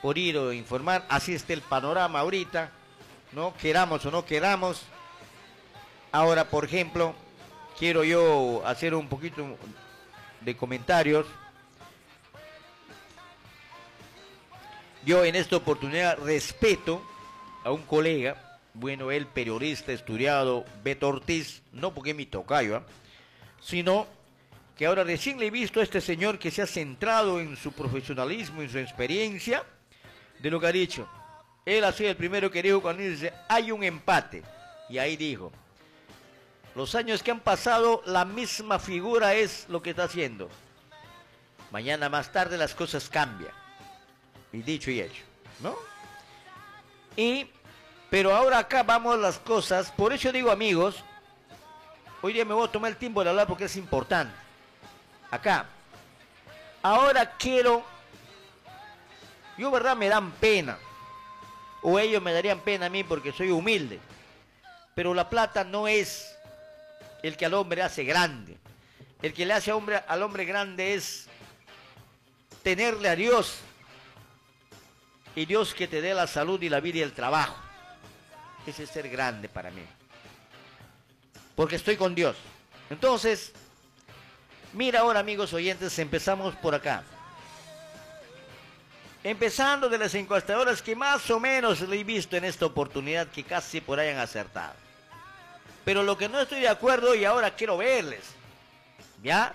por ir o informar. Así está el panorama ahorita, ¿no? Queramos o no queramos. Ahora, por ejemplo, quiero yo hacer un poquito de comentarios. Yo en esta oportunidad respeto a un colega, bueno, él periodista estudiado, Beto Ortiz, no porque es mi tocayo, sino que ahora recién le he visto a este señor que se ha centrado en su profesionalismo, en su experiencia, de lo que ha dicho. Él ha sido el primero que dijo cuando dice, hay un empate, y ahí dijo, los años que han pasado, la misma figura es lo que está haciendo. Mañana más tarde las cosas cambian. Y dicho y hecho, ¿no? Pero ahora acá vamos las cosas, por eso digo amigos, hoy día me voy a tomar el tiempo de hablar porque es importante. Acá, ahora quiero, yo verdad me dan pena, o ellos me darían pena a mí porque soy humilde, pero la plata no es el que al hombre hace grande, el que le hace al hombre grande es tenerle a Dios, y Dios que te dé la salud y la vida y el trabajo. Ese es ser grande para mí. Porque estoy con Dios. Entonces, mira ahora amigos oyentes, empezamos por acá. Empezando de las encuestadoras que más o menos le he visto en esta oportunidad que casi por ahí han acertado. Pero lo que no estoy de acuerdo y ahora quiero verles. ¿Ya?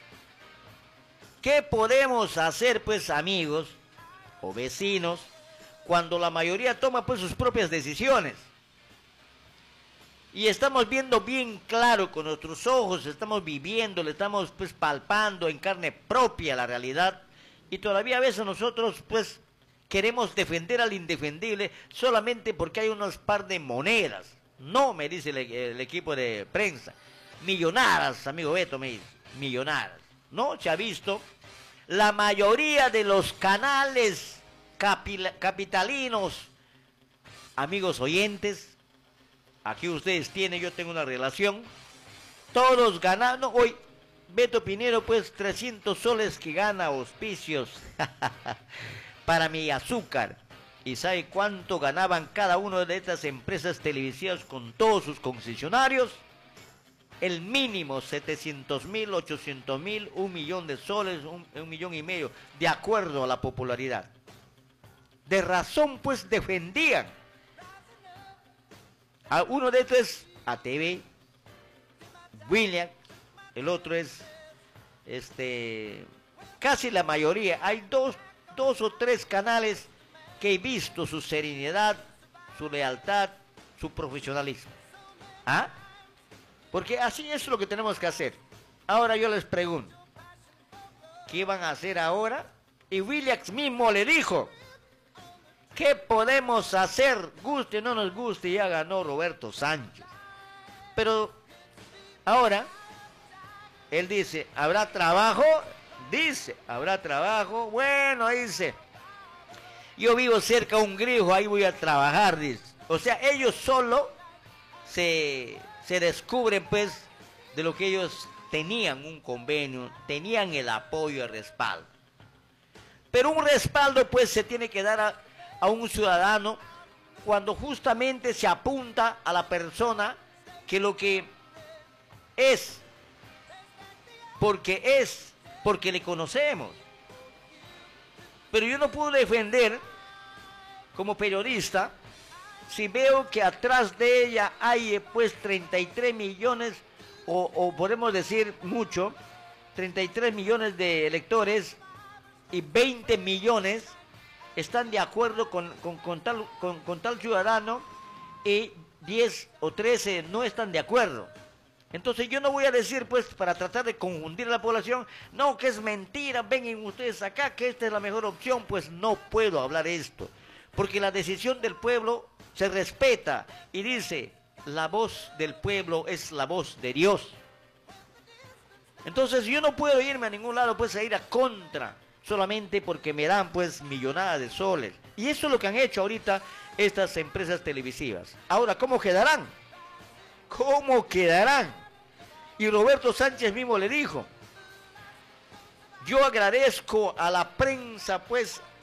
¿Qué podemos hacer pues amigos o vecinos cuando la mayoría toma pues sus propias decisiones? Y estamos viendo bien claro con nuestros ojos, estamos viviendo, le estamos pues palpando en carne propia la realidad, y todavía a veces nosotros pues queremos defender al indefendible solamente porque hay unos par de monedas. No, me dice el equipo de prensa, millonadas, amigo Beto, me dice, millonadas. No, se ha visto, la mayoría de los canales capitalinos, amigos oyentes, aquí ustedes tienen, yo tengo una relación, todos ganando, hoy Beto Pinero pues 300 soles que gana auspicios para mi azúcar. ¿Y sabe cuánto ganaban cada una de estas empresas televisivas con todos sus concesionarios? El mínimo 700.000, 800.000, 1.000.000 de soles, 1,5 millones, de acuerdo a la popularidad. De razón pues defendían. A uno de estos es ATV, William, el otro es casi la mayoría. Hay dos o tres canales que he visto su serenidad, su lealtad, su profesionalismo. ¿Ah? Porque así es lo que tenemos que hacer. Ahora yo les pregunto, ¿qué van a hacer ahora? Y Williams mismo le dijo, ¿qué podemos hacer? Guste o no nos guste, ya ganó Roberto Sánchez. Pero ahora, él dice, ¿habrá trabajo? Dice, ¿habrá trabajo? Bueno, dice, yo vivo cerca de un griego, ahí voy a trabajar, dice. O sea, ellos solo se descubren, pues, de lo que ellos tenían un convenio, tenían el apoyo, el respaldo. Pero un respaldo, pues, se tiene que dar a un ciudadano cuando justamente se apunta a la persona que lo que es, porque le conocemos. Pero yo no puedo defender, como periodista, si veo que atrás de ella hay pues 33 millones, o podemos decir mucho, 33 millones de electores y 20 millones están de acuerdo con tal ciudadano y 10 o 13 no están de acuerdo. Entonces yo no voy a decir, pues, para tratar de confundir a la población, no, que es mentira, vengan ustedes acá, que esta es la mejor opción. Pues no puedo hablar esto, porque la decisión del pueblo se respeta y dice, la voz del pueblo es la voz de Dios. Entonces yo no puedo irme a ningún lado, pues, a ir a contra, solamente porque me dan, pues, millonadas de soles. Y eso es lo que han hecho ahorita estas empresas televisivas. Ahora, ¿cómo quedarán? ¿Cómo quedarán? Y Roberto Sánchez mismo le dijo, yo agradezco a la prensa, pues,